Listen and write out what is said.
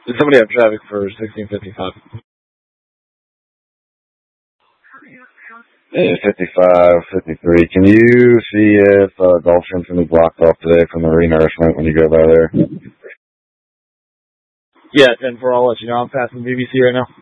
Does somebody have traffic for 1655? Yeah, 55, 53. Can you see if Gulfstream's going to be blocked off today from the renourishment when you go by there? Yeah, 10-4, I'll let you know. I'm passing BBC right now.